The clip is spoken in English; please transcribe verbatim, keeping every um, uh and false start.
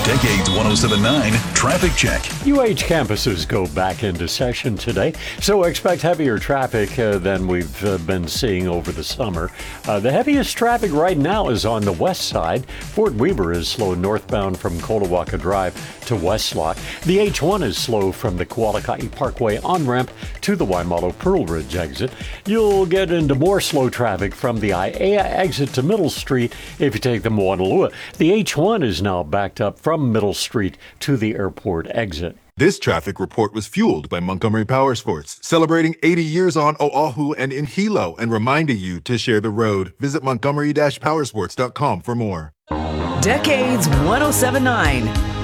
Decades one oh seven point nine Traffic Check. U H campuses go back into session today, so expect heavier traffic uh, than we've uh, been seeing over the summer. Uh, the heaviest traffic right now is on the west side. Fort Weaver is slow northbound from Colawaka Drive to Westlock. The H one is slow from the Kualakai Parkway on-ramp to the Waimalu Pearl Ridge exit. You'll get into more slow traffic from the Aiea exit to Middle Street if you take the Moanalua. The H one is now backed up from Middle Street to the airport exit. This traffic report was fueled by Montgomery Powersports, celebrating eighty years on Oahu and in Hilo and reminding you to share the road. Visit montgomery dash powersports dot com for more. Decades one oh seven point nine